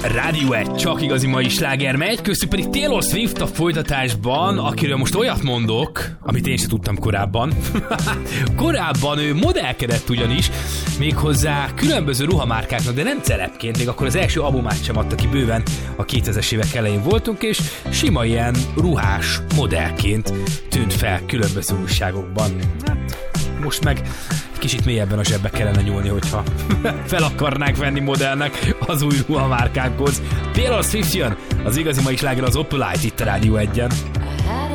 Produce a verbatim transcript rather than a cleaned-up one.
Rádió egy, csak igazi mai sláger megy, köztük pedig Taylor Swift a folytatásban, akiről most olyat mondok, amit én sem tudtam korábban. Korábban ő modellkedett ugyanis, méghozzá különböző ruhamárkáknak, de nem celebként, még akkor az első albumát sem adta ki bőven, a kétezres évek elején voltunk, és sima ilyen ruhás modellként tűnt fel különböző újságokban. Most meg kicsit mélyebben a zsebbe kellene nyúlni, hogyha fel akarnák venni modellnek az új ruhamárkákhoz. Taylor Swift jön, az igazi mai sláger az Opulite itt a Rádió egyen.